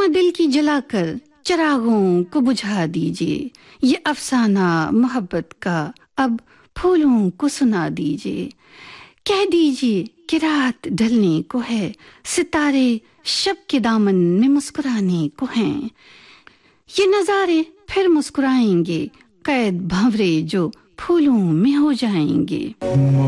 दिल की जलाकर चिरागों को बुझा दीजिए, ये अफसाना मोहब्बत का अब फूलों को सुना दीजिए। कह दीजिए कि रात ढलने को है, सितारे शब के दामन में मुस्कुराने को हैं। ये नजारे फिर मुस्कुराएंगे, कैद भंवरे जो फूलों में हो जाएंगे।